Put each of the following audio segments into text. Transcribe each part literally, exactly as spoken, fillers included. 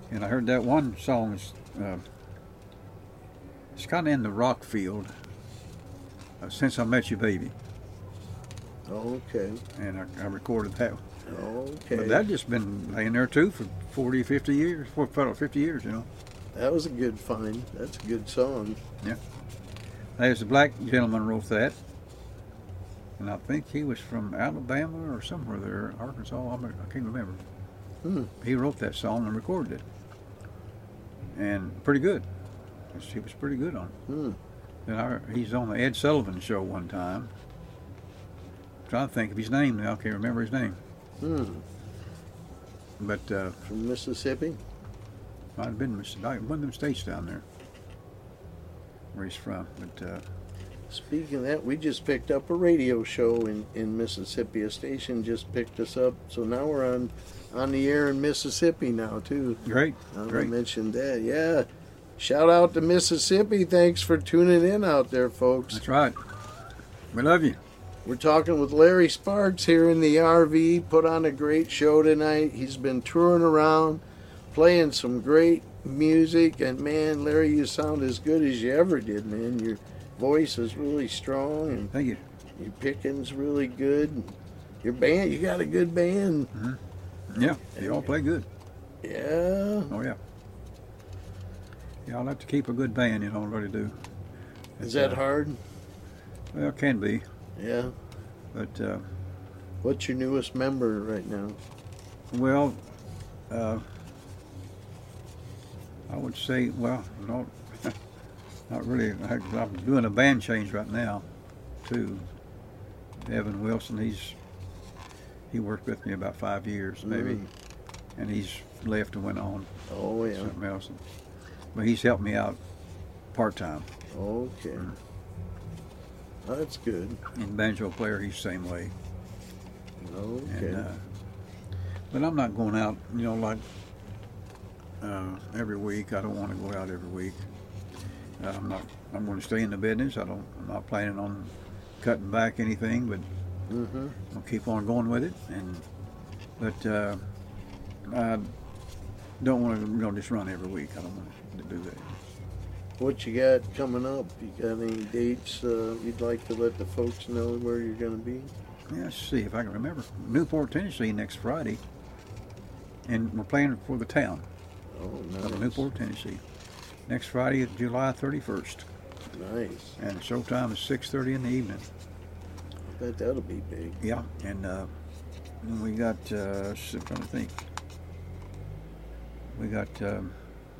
And I heard that one song is uh, it's kind of in the rock field. Uh, Since I Met You, Baby, Okay. and I, I recorded that. Okay. But that just been laying there too for forty, fifty years, for fifty years, you know. That was a good find. That's a good song. There's a black gentleman wrote that, and I think he was from Alabama or somewhere there, Arkansas. I can't remember. Hmm. He wrote that song and recorded it, and pretty good. He was pretty good on it. Hmm. And I, he's on the Ed Sullivan Show one time. I'm trying to think of his name now. I can't remember his name. Hmm. But uh, From Mississippi. might have been one of them states down there where he's from. But uh, Speaking of that, we just picked up a radio show in, in Mississippi. A station just picked us up, so now we're on on the air in Mississippi now too. great, I great. mentioned that. Yeah. Shout out to Mississippi. Thanks for tuning in out there, folks. That's right. We love you. We're talking with Larry Sparks here in the R V. Put on a great show tonight. He's been touring around, playing some great music. And man, Larry, you sound as good as you ever did, man. Your voice is really strong, and Thank you. your picking's really good. Your band, you got a good band. Yeah, you all play good. Yeah. Oh yeah. Yeah, I'll have to keep a good band, you know, I really do. Is It's, that uh, hard? Well, it can be, Yeah. but uh, What's your newest member right now? well, uh, I would say, well, no, not really. I, I'm doing a band change right now, too. Evan Wilson, he's he worked with me about five years, maybe, Mm. and he's left and went on Oh, to yeah. something else. But he's helped me out part time. Okay. Mm. That's good. And banjo player, he's the same way. Okay. And, uh, but I'm not going out, you know, like uh, every week. I don't want to go out every week. Uh, I'm not. I'm going to stay in the business. I don't. I'm not planning on cutting back anything, but Mm-hmm. I'll keep on going with it. And but uh, I don't want to, you know, just run every week. I don't want to do that. What you got coming up? You got any dates uh, you'd like to let the folks know where you're going to be? Yeah, let's see if I can remember. Newport, Tennessee, next Friday, and we're playing for the town Oh, of nice. Newport, Tennessee. Next Friday, July thirty-first, Nice. and showtime is six thirty in the evening. I bet that'll be big. Yeah, and uh, and we got. Uh, I'm trying to think. We got. Um,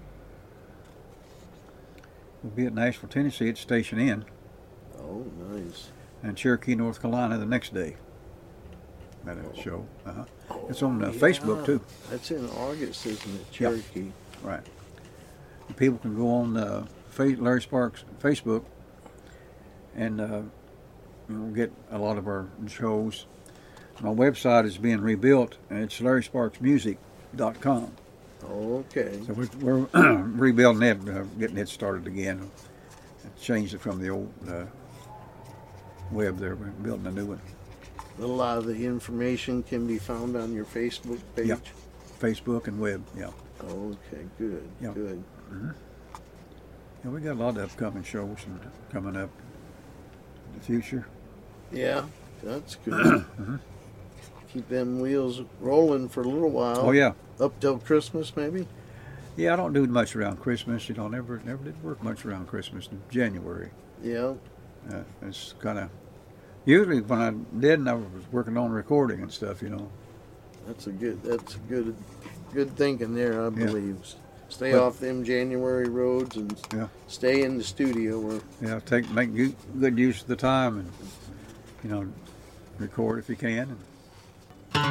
we'll be at Nashville, Tennessee, at Station Inn, Oh, nice. and Cherokee, North Carolina, the next day. At a Oh. show. Uh-huh. Oh, It's on uh, yeah. Facebook too. That's in August, isn't it? Yeah. Cherokee. Right. People can go on uh, Fa- Larry Sparks Facebook and uh, you know, get a lot of our shows. My website is being rebuilt, and it's larry sparks music dot com. Okay. So we're, we're rebuilding it, uh, getting it started again. Changed it from the old uh, web there. We're building a new one. A lot of the information can be found on your Facebook page. Yeah. Facebook and web, yeah. Okay, good, Yeah. good. Yeah, we got a lot of upcoming shows and coming up in the future. Yeah, that's good. Mhm. Keep them wheels rolling for a little while. Oh yeah. Up till Christmas, maybe? Yeah, I don't do much around Christmas. You know, never never did work much around Christmas in January. Yeah. Uh, it's kind of usually when I didn't, I was working on recording and stuff. You know. That's a good, that's a good, good thinking there, I Yeah. believe. Stay But- off them January roads and Yeah. stay in the studio. Where, Yeah, take make u- good use of the time and you know record if you can. And